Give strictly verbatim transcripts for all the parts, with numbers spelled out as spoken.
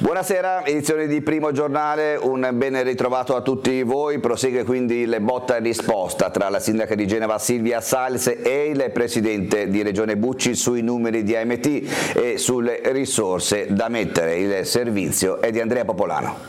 Buonasera, edizione di Primo Giornale, un ben ritrovato a tutti voi. Prosegue quindi il botta e risposta tra la sindaca di Genova Silvia Salis e il presidente di Regione Bucci sui numeri di A M T e sulle risorse da mettere. Il servizio è di Andrea Popolano.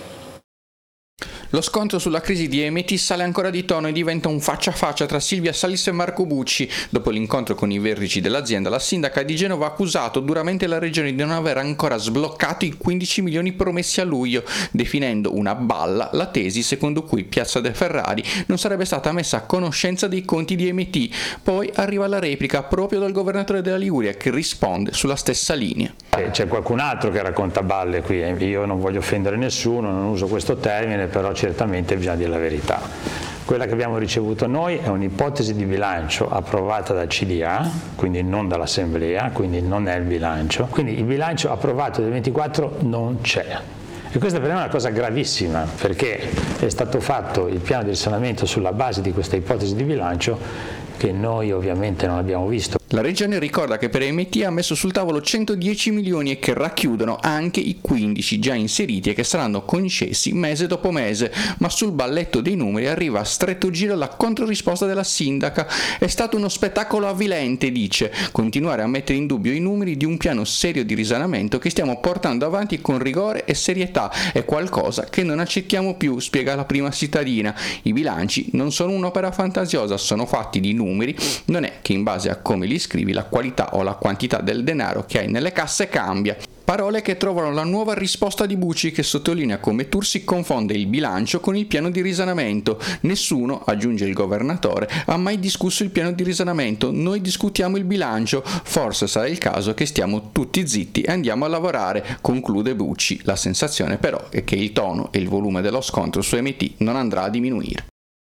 Lo scontro sulla crisi di A M T sale ancora di tono e diventa un faccia a faccia tra Silvia Salis e Marco Bucci. Dopo l'incontro con i vertici dell'azienda, la sindaca di Genova ha accusato duramente la regione di non aver ancora sbloccato i quindici milioni promessi a luglio, definendo una balla la tesi secondo cui Piazza De Ferrari non sarebbe stata messa a conoscenza dei conti di A M T. Poi arriva la replica proprio dal governatore della Liguria, che risponde sulla stessa linea. C'è qualcun altro che racconta balle qui, io non voglio offendere nessuno, non uso questo termine, però certamente bisogna dire la verità. Quella che abbiamo ricevuto noi è un'ipotesi di bilancio approvata dal C D A, quindi non dall'Assemblea, quindi non è il bilancio. Quindi il bilancio approvato del ventiquattro non c'è. E questa per me è una cosa gravissima, perché è stato fatto il piano di risanamento sulla base di questa ipotesi di bilancio che noi ovviamente non abbiamo visto. La regione ricorda che per A M T ha messo sul tavolo centodieci milioni e che racchiudono anche i quindici già inseriti e che saranno concessi mese dopo mese, ma sul balletto dei numeri arriva a stretto giro la controrisposta della sindaca. È stato uno spettacolo avvilente, dice. Continuare a mettere in dubbio i numeri di un piano serio di risanamento che stiamo portando avanti con rigore e serietà è qualcosa che non accettiamo più, spiega la prima cittadina. I bilanci non sono un'opera fantasiosa, sono fatti di numeri, non è che in base a come li scrivi la qualità o la quantità del denaro che hai nelle casse cambia. Parole che trovano la nuova risposta di Bucci, che sottolinea come Tursi confonde il bilancio con il piano di risanamento. Nessuno, aggiunge il governatore, ha mai discusso il piano di risanamento, noi discutiamo il bilancio, forse sarà il caso che stiamo tutti zitti e andiamo a lavorare, conclude Bucci. La sensazione però è che il tono e il volume dello scontro su A M T non andrà a diminuire.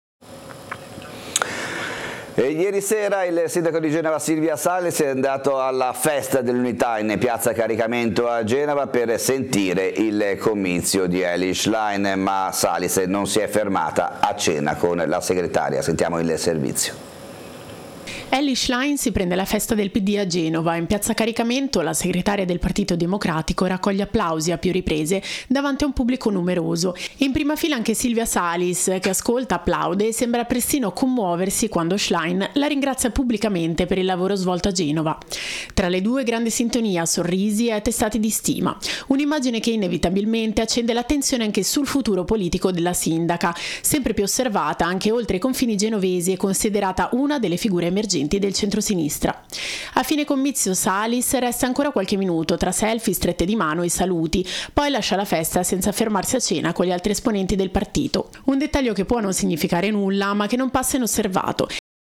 E ieri sera il sindaco di Genova Silvia Salis è andato alla festa dell'unità in piazza Caricamento a Genova per sentire il comizio di Elly Schlein, ma Salis non si è fermata a cena con la segretaria. Sentiamo il servizio. Elly Schlein si prende la festa del P D a Genova. In piazza Caricamento la segretaria del Partito Democratico raccoglie applausi a più riprese davanti a un pubblico numeroso. In prima fila anche Silvia Salis, che ascolta, applaude e sembra persino commuoversi quando Schlein la ringrazia pubblicamente per il lavoro svolto a Genova. Tra le due grande sintonia, sorrisi e attestati di stima. Un'immagine che inevitabilmente accende l'attenzione anche sul futuro politico della sindaca, sempre più osservata anche oltre i confini genovesi e considerata una delle figure emergenti del centrosinistra. A fine comizio Salis resta ancora qualche minuto tra selfie, strette di mano e saluti, poi lascia la festa senza fermarsi a cena con gli altri esponenti del partito. Un dettaglio che può non significare nulla, ma che non passa inosservato.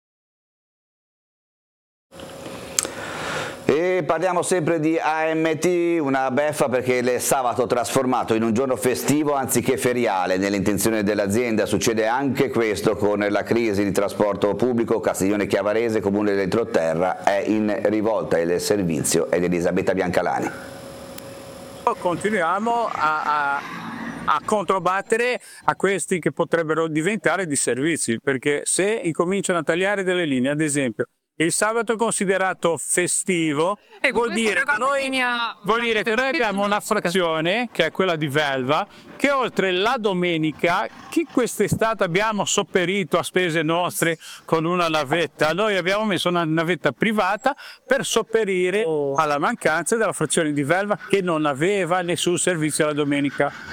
E parliamo sempre di A M T, una beffa perché il sabato trasformato in un giorno festivo anziché feriale. Nell'intenzione dell'azienda succede anche questo con la crisi di trasporto pubblico. Castiglione Chiavarese, comune dell'entroterra, è in rivolta. Il servizio è di Elisabetta Biancalani. Continuiamo a, a, a controbattere a questi che potrebbero diventare disservizi, perché se incominciano a tagliare delle linee, ad esempio, il sabato è considerato festivo e vuol dire, che noi, vuol dire che noi abbiamo una frazione, che è quella di Velva, che oltre la domenica, che quest'estate abbiamo sopperito a spese nostre con una navetta, noi abbiamo messo una navetta privata per sopperire alla mancanza della frazione di Velva che non aveva nessun servizio la domenica.